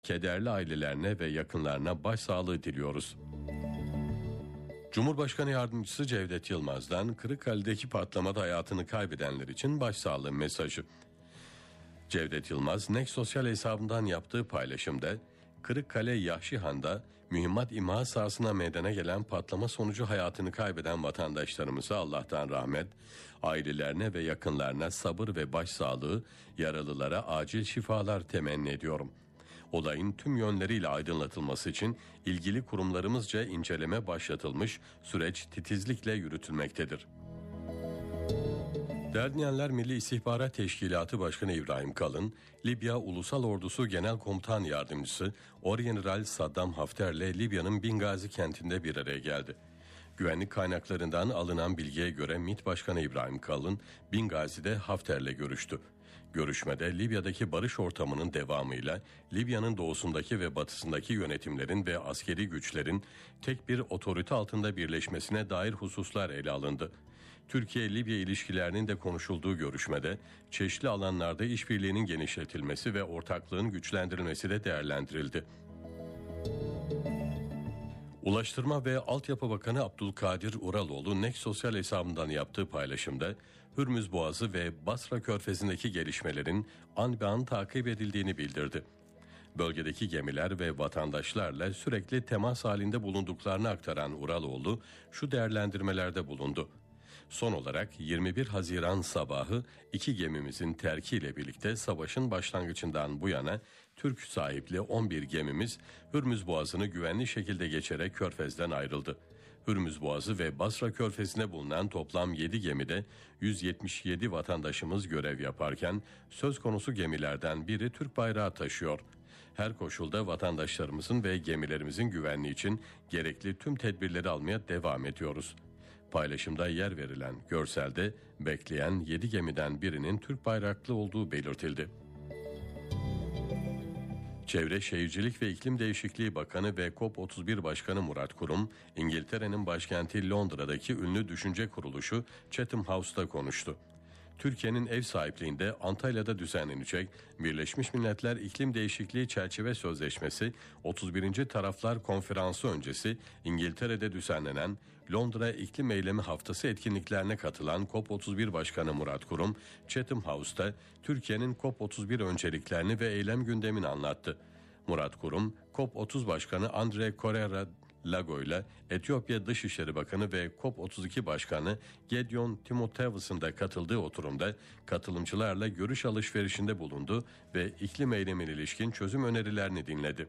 Kederli ailelerine ve yakınlarına başsağlığı diliyoruz. Cumhurbaşkanı Yardımcısı Cevdet Yılmaz'dan Kırıkkale'deki patlamada hayatını kaybedenler için başsağlığı mesajı. Cevdet Yılmaz, Next Sosyal hesabından yaptığı paylaşımda, Kırıkkale Yahşihan'da mühimmat imha sahasına meydana gelen patlama sonucu hayatını kaybeden vatandaşlarımıza Allah'tan rahmet, ailelerine ve yakınlarına sabır ve başsağlığı, yaralılara acil şifalar temenni ediyorum. Olayın tüm yönleriyle aydınlatılması için ilgili kurumlarımızca inceleme başlatılmış, süreç titizlikle yürütülmektedir. Derneyenler Milli İstihbarat Teşkilatı Başkanı İbrahim Kalın, Libya Ulusal Ordusu Genel Komutan Yardımcısı Orgeneral Saddam Hafter'le Libya'nın Bingazi kentinde bir araya geldi. Güvenlik kaynaklarından alınan bilgiye göre MİT Başkanı İbrahim Kalın, Bingazi'de Hafter'le görüştü. Görüşmede Libya'daki barış ortamının devamıyla Libya'nın doğusundaki ve batısındaki yönetimlerin ve askeri güçlerin tek bir otorite altında birleşmesine dair hususlar ele alındı. Türkiye-Libya ilişkilerinin de konuşulduğu görüşmede çeşitli alanlarda işbirliğinin genişletilmesi ve ortaklığın güçlendirilmesi de değerlendirildi. Ulaştırma ve Altyapı Bakanı Abdülkadir Uraloğlu Next Sosyal hesabından yaptığı paylaşımda Hürmüz Boğazı ve Basra Körfezi'ndeki gelişmelerin an be an takip edildiğini bildirdi. Bölgedeki gemiler ve vatandaşlarla sürekli temas halinde bulunduklarını aktaran Uraloğlu şu değerlendirmelerde bulundu. Son olarak 21 Haziran sabahı 2 gemimizin terkiyle birlikte savaşın başlangıcından bu yana Türk sahipli 11 gemimiz Hürmüz Boğazı'nı güvenli şekilde geçerek Körfez'den ayrıldı. Hürmüz Boğazı ve Basra Körfezi'nde bulunan toplam 7 gemide 177 vatandaşımız görev yaparken söz konusu gemilerden biri Türk bayrağı taşıyor. Her koşulda vatandaşlarımızın ve gemilerimizin güvenliği için gerekli tüm tedbirleri almaya devam ediyoruz. Paylaşımda yer verilen görselde bekleyen 7 gemiden birinin Türk bayraklı olduğu belirtildi. Çevre Şehircilik ve İklim Değişikliği Bakanı ve COP31 Başkanı Murat Kurum, İngiltere'nin başkenti Londra'daki ünlü düşünce kuruluşu Chatham House'ta konuştu. Türkiye'nin ev sahipliğinde Antalya'da düzenlenecek Birleşmiş Milletler İklim Değişikliği Çerçeve Sözleşmesi 31. Taraflar Konferansı öncesi İngiltere'de düzenlenen Londra İklim Eylemi Haftası etkinliklerine katılan COP31 Başkanı Murat Kurum, Chatham House'ta Türkiye'nin COP31 önceliklerini ve eylem gündemini anlattı. Murat Kurum, COP30 Başkanı Andre Correa Lago ile Etiyopya Dışişleri Bakanı ve COP32 Başkanı Gedeon Timotheus'un da katıldığı oturumda katılımcılarla görüş alışverişinde bulundu ve iklim eylemine ilişkin çözüm önerilerini dinledi.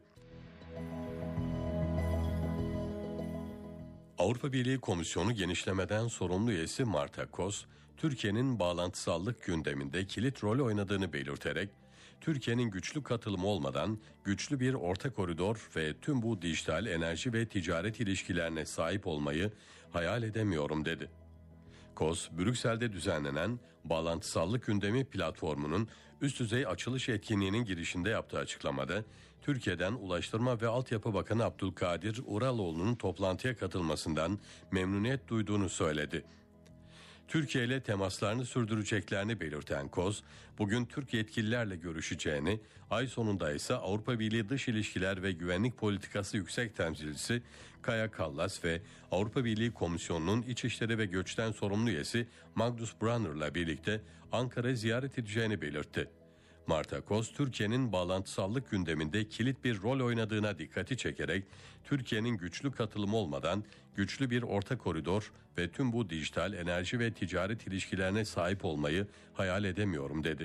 Avrupa Birliği Komisyonu genişlemeden sorumlu üyesi Marta Kos, Türkiye'nin bağlantısallık gündeminde kilit rol oynadığını belirterek, Türkiye'nin güçlü katılımı olmadan güçlü bir orta koridor ve tüm bu dijital enerji ve ticaret ilişkilerine sahip olmayı hayal edemiyorum dedi. Kos, Brüksel'de düzenlenen Bağlantısallık Gündemi platformunun üst düzey açılış etkinliğinin girişinde yaptığı açıklamada, Türkiye'den Ulaştırma ve Altyapı Bakanı Abdülkadir Uraloğlu'nun toplantıya katılmasından memnuniyet duyduğunu söyledi. Türkiye ile temaslarını sürdüreceklerini belirten Koz, bugün Türk yetkililerle görüşeceğini, ay sonunda ise Avrupa Birliği Dış İlişkiler ve Güvenlik Politikası Yüksek Temsilcisi Kaja Kallas ve Avrupa Birliği Komisyonu'nun İçişleri ve Göçten sorumlu üyesi Magnus Brunner'la birlikte Ankara'yı ziyaret edeceğini belirtti. Marta Koz, Türkiye'nin bağlantısallık gündeminde kilit bir rol oynadığına dikkati çekerek, Türkiye'nin güçlü katılımı olmadan güçlü bir orta koridor ve tüm bu dijital enerji ve ticaret ilişkilerine sahip olmayı hayal edemiyorum dedi.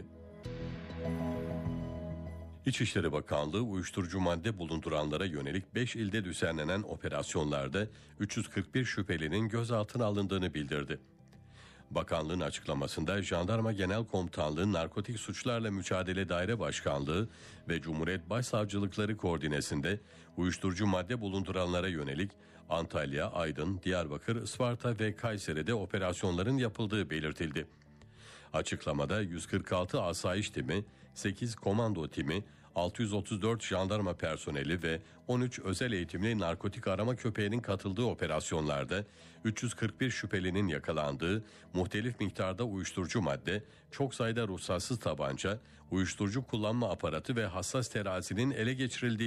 İçişleri Bakanlığı uyuşturucu madde bulunduranlara yönelik 5 ilde düzenlenen operasyonlarda 341 şüphelinin gözaltına alındığını bildirdi. Bakanlığın açıklamasında Jandarma Genel Komutanlığı Narkotik Suçlarla Mücadele Daire Başkanlığı ve Cumhuriyet Başsavcılıkları koordinesinde uyuşturucu madde bulunduranlara yönelik Antalya, Aydın, Diyarbakır, Isparta ve Kayseri'de operasyonların yapıldığı belirtildi. Açıklamada 146 asayiş timi, 8 komando timi, 634 jandarma personeli ve 13 özel eğitimli narkotik arama köpeğinin katıldığı operasyonlarda 341 şüphelinin yakalandığı, muhtelif miktarda uyuşturucu madde, çok sayıda ruhsatsız tabanca, uyuşturucu kullanma aparatı ve hassas terazinin ele geçirildiği